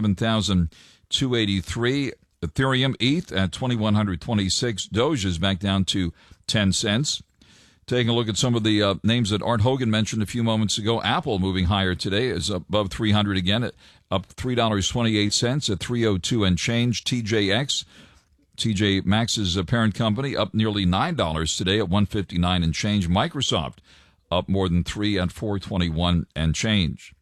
77,283. Ethereum, ETH at 2,126. Doge is back down to 10 cents. Taking a look at some of the names that Art Hogan mentioned a few moments ago. Apple moving higher today, is above 300 again, up $3.28 at 302 and change. TJX, TJ Maxx's parent company, up nearly $9 today at 159 and change. Microsoft up more than 3 at 421 and change.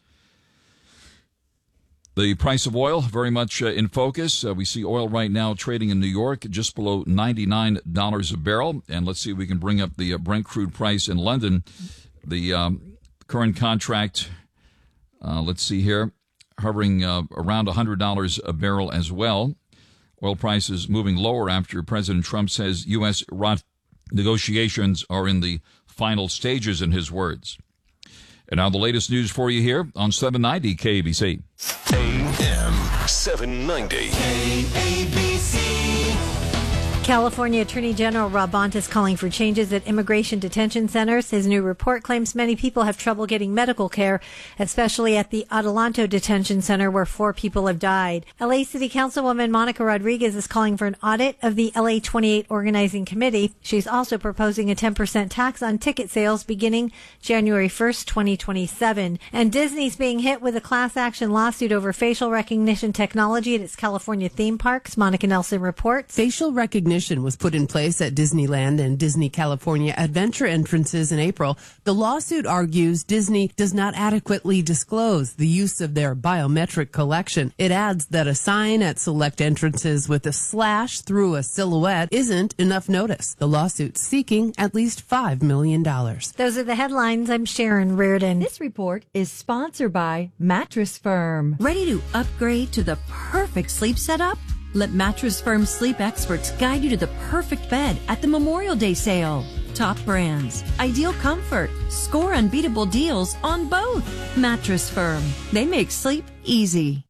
The price of oil very much in focus. We see oil right now trading in New York just below $99 a barrel. And let's see if we can bring up the Brent crude price in London. The current contract, let's see here, hovering around $100 a barrel as well. Oil prices moving lower after President Trump says U.S.-Iran negotiations are in the final stages, in his words. And now the latest news for you here on 790 KABC. AM 790. KABC. California Attorney General Rob Bonta is calling for changes at immigration detention centers. His new report claims many people have trouble getting medical care, especially at the Adelanto Detention Center, where 4 people have died. LA City Councilwoman Monica Rodriguez is calling for an audit of the LA 28 Organizing Committee. She's also proposing a 10% tax on ticket sales beginning January 1st, 2027. And Disney's being hit with a class action lawsuit over facial recognition technology at its California theme parks. Monica Nelson reports. Facial recognition was put in place at Disneyland and Disney California Adventure entrances in April. The lawsuit argues Disney does not adequately disclose the use of their biometric collection. It adds that a sign at select entrances with a slash through a silhouette isn't enough notice. The lawsuit seeking at least $5 million. Those are the headlines. I'm Sharon Reardon. This report is sponsored by Mattress Firm. Ready to upgrade to the perfect sleep setup? Let Mattress Firm sleep experts guide you to the perfect bed at the Memorial Day sale. Top brands, ideal comfort, score unbeatable deals on both. Mattress Firm. They make sleep easy.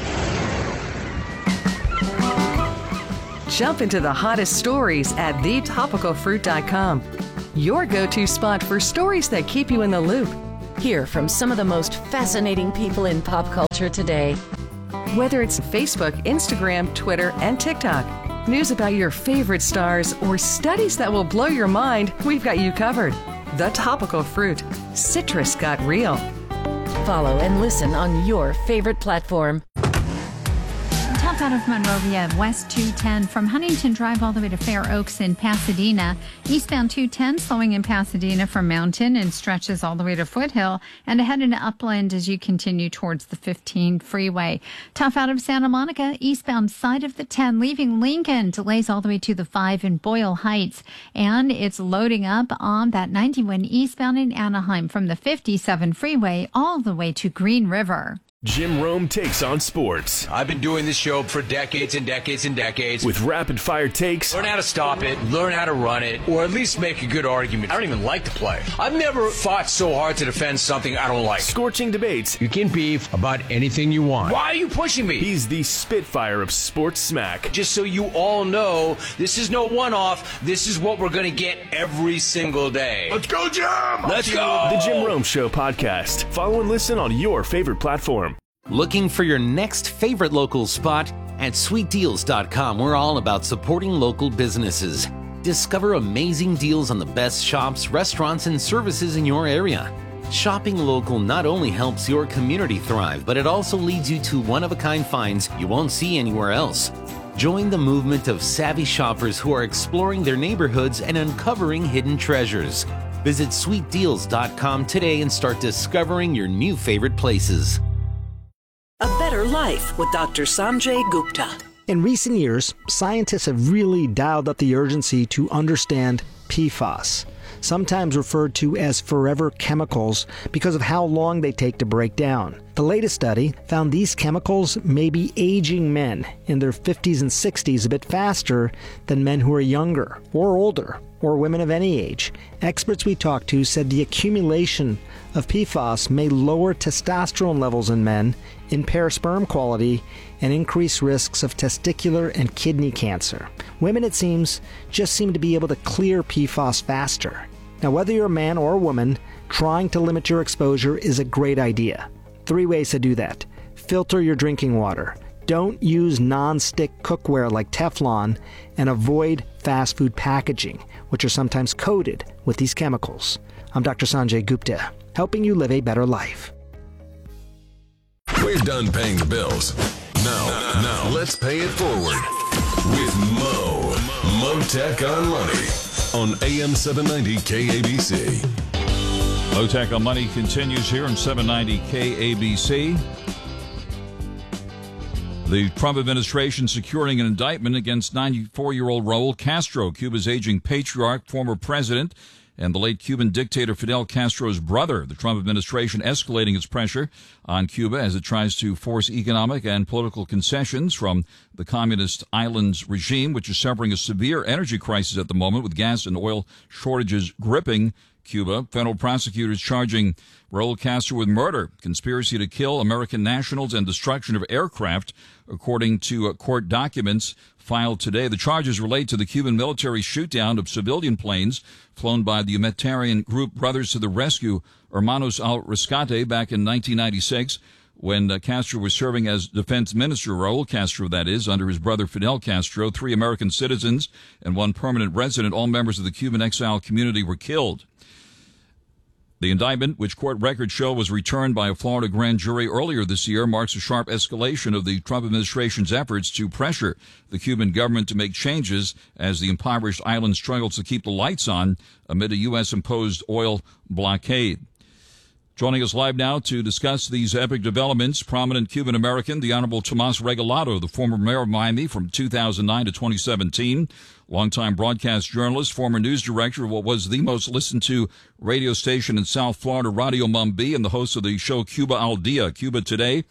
Jump into the hottest stories at thetopicalfruit.com. Your go-to spot for stories that keep you in the loop. Hear from some of the most fascinating people in pop culture today. Whether it's Facebook, Instagram, Twitter, and TikTok. News about your favorite stars or studies that will blow your mind, we've got you covered. The Topical Fruit. Citrus got real. Follow and listen on your favorite platform. Top out of Monrovia, West 210 from Huntington Drive all the way to Fair Oaks in Pasadena. Eastbound 210 slowing in Pasadena from Mountain and stretches all the way to Foothill and ahead into Upland as you continue towards the 15 freeway. Tough out of Santa Monica, eastbound side of the 10 leaving Lincoln, delays all the way to the 5 in Boyle Heights. And it's loading up on that 91 eastbound in Anaheim from the 57 freeway all the way to Green River. Jim Rome takes on sports. I've been doing this show for decades and decades and decades. With rapid-fire takes. Learn how to stop it, learn how to run it, or at least make a good argument. I don't even like to play. I've never fought so hard to defend something I don't like. Scorching debates. You can beef about anything you want. Why are you pushing me? He's the Spitfire of sports smack. Just so you all know, this is no one-off. This is what we're going to get every single day. Let's go, Jim! Let's go! The Jim Rome Show podcast. Follow and listen on your favorite platform. Looking for your next favorite local spot? At sweetdeals.com, we're all about supporting local businesses. Discover amazing deals on the best shops, restaurants, and services in your area. Shopping local not only helps your community thrive, but it also leads you to one-of-a-kind finds you won't see anywhere else. Join the movement of savvy shoppers who are exploring their neighborhoods and uncovering hidden treasures. Visit sweetdeals.com today and start discovering your new favorite places. A Better Life with Dr. Sanjay Gupta. In recent years, scientists have really dialed up the urgency to understand PFAS, sometimes referred to as forever chemicals because of how long they take to break down. The latest study found these chemicals may be aging men in their 50s and 60s a bit faster than men who are younger or older, or women of any age. Experts we talked to said the accumulation of PFAS may lower testosterone levels in men, impair sperm quality, and increase risks of testicular and kidney cancer. Women, it seems, just seem to be able to clear PFAS faster. Now, whether you're a man or a woman, trying to limit your exposure is a great idea. 3 ways to do that. Filter your drinking water. Don't use non-stick cookware like Teflon, and avoid fast food packaging, which are sometimes coated with these chemicals. I'm Dr. Sanjay Gupta, helping you live a better life. We're done paying the bills. Now let's pay it forward with Mo Tech on Money on AM 790 KABC. Mo Tech on Money continues here on 790 KABC. The Trump administration securing an indictment against 94-year-old Raul Castro, Cuba's aging patriarch, former president, and the late Cuban dictator Fidel Castro's brother. The Trump administration escalating its pressure on Cuba as it tries to force economic and political concessions from the communist island's regime, which is suffering a severe energy crisis at the moment with gas and oil shortages gripping Cuba. Federal prosecutors charging Raul Castro with murder, conspiracy to kill American nationals, and destruction of aircraft, according to court documents filed today. The charges relate to the Cuban military shootdown of civilian planes flown by the humanitarian group Brothers to the Rescue, Hermanos al Rescate, back in 1996, when Castro was serving as defense minister. Raul Castro, that is, under his brother Fidel Castro. 3 American citizens and 1 permanent resident, all members of the Cuban exile community, were killed. The indictment, which court records show was returned by a Florida grand jury earlier this year, marks a sharp escalation of the Trump administration's efforts to pressure the Cuban government to make changes as the impoverished island struggles to keep the lights on amid a U.S.-imposed oil blockade. Joining us live now to discuss these epic developments, prominent Cuban American, the Honorable Tomas Regalado, the former mayor of Miami from 2009 to 2017, longtime broadcast journalist, former news director of what was the most listened to radio station in South Florida, Radio Mumbai, and the host of the show Cuba Al Dia, Cuba Today.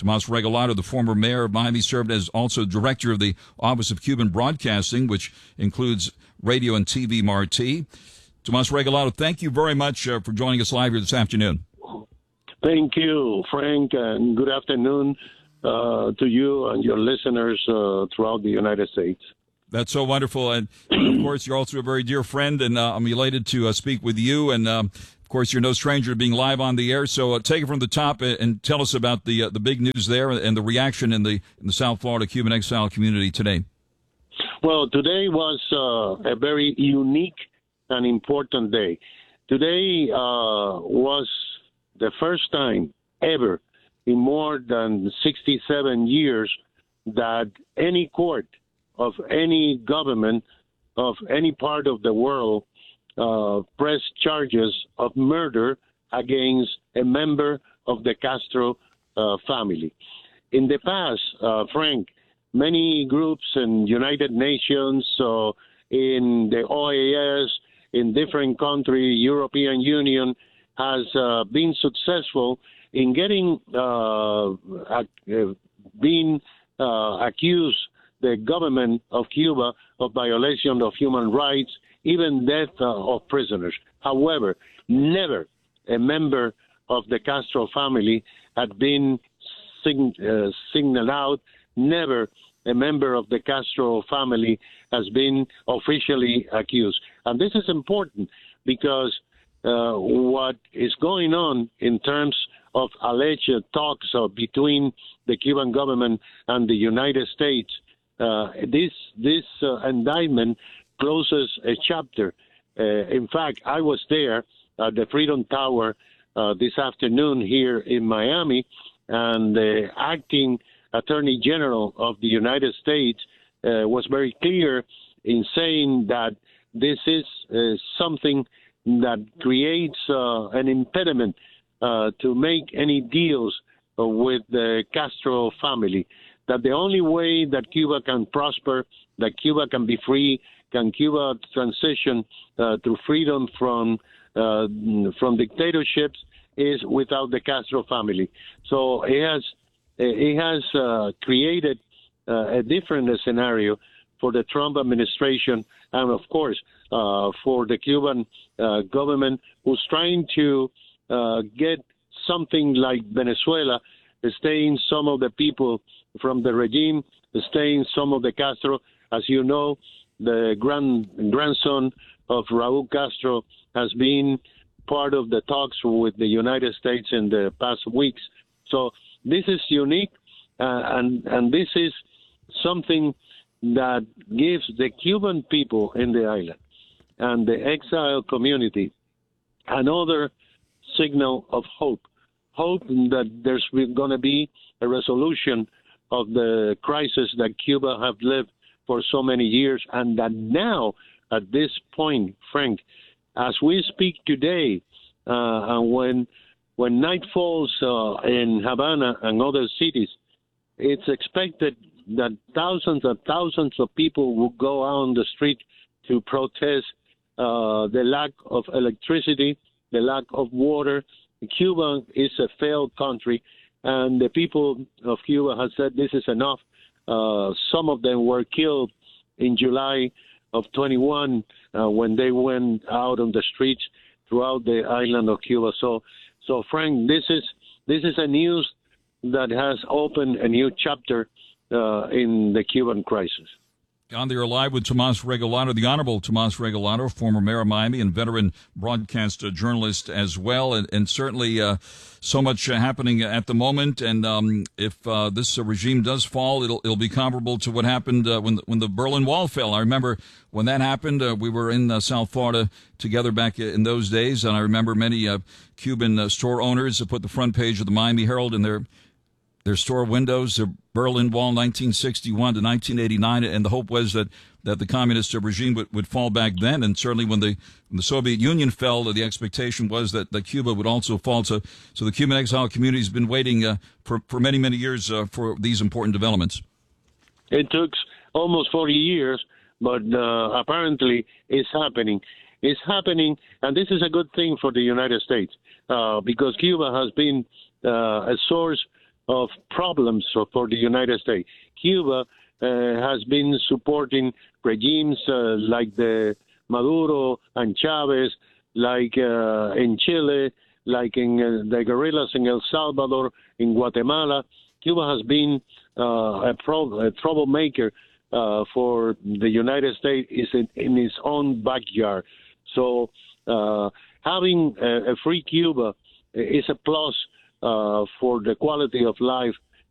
Tomas Regalado, the former mayor of Miami, served as also director of the Office of Cuban Broadcasting, which includes radio and TV Marti. Tomas Regalado, thank you very much for joining us live here this afternoon. Thank you, Frank, and good afternoon to you and your listeners throughout the United States. That's so wonderful. And, of course, you're also a very dear friend, and I'm elated to speak with you. And, of course, you're no stranger to being live on the air. So take it from the top and tell us about the big news there and the reaction in the South Florida Cuban exile community today. Well, today was a very unique and important day. Today was the first time ever in more than 67 years that any court of any government of any part of the world pressed charges of murder against a member of the Castro family. In the past, Frank, many groups in United Nations, in the OAS, in different countries, European Union, has been successful in getting accused the government of Cuba of violation of human rights, even death of prisoners. However, never a member of the Castro family had been singled out. Never a member of the Castro family has been officially accused. And this is important because what is going on in terms of alleged talks between the Cuban government and the United States, this indictment closes a chapter. In fact, I was there at the Freedom Tower this afternoon here in Miami, and the acting Attorney General of the United States was very clear in saying that this is something that creates an impediment to make any deals with the Castro family, that the only way that Cuba can prosper, that Cuba can be free, can Cuba transition to freedom from dictatorships is without the Castro family. So it has created a different scenario for the Trump administration and, of course, for the Cuban government, who's trying to get something like Venezuela, staying some of the people from the regime, staying some of the Castro. As you know, the grandson of Raul Castro has been part of the talks with the United States in the past weeks. So this is unique, and this is something that gives the Cuban people in the island and the exile community another signal of hope that there's going to be a resolution of the crisis that Cuba have lived for so many years, and that now, at this point, Frank, as we speak today, and when night falls in Havana and other cities, it's expected that thousands and thousands of people will go out on the street to protest the lack of electricity, the lack of water. Cuba is a failed country, and the people of Cuba have said this is enough. Some of them were killed in July of 21 when they went out on the streets throughout the island of Cuba. So Frank, this is a news that has opened a new chapter in the Cuban crisis. On there live with Tomas Regalado, the Honorable Tomas Regalado, former mayor of Miami and veteran broadcast journalist as well, and certainly so much happening at the moment. And if this regime does fall, it'll be comparable to what happened when the Berlin Wall fell. I remember when that happened. We were in South Florida together back in those days, and I remember many Cuban store owners put the front page of the Miami Herald in their store windows, the Berlin Wall, 1961 to 1989, and the hope was that the communist regime would fall back then. And certainly when the Soviet Union fell, the expectation was that Cuba would also fall. So the Cuban exile community has been waiting for many, many years for these important developments. It took almost 40 years, but apparently it's happening. It's happening, and this is a good thing for the United States because Cuba has been a source of problems for the United States. Cuba has been supporting regimes like the Maduro and Chavez, like in Chile, like in the guerrillas in El Salvador, in Guatemala. Cuba has been a troublemaker for the United States in its own backyard. So having a free Cuba is a plus for the quality of life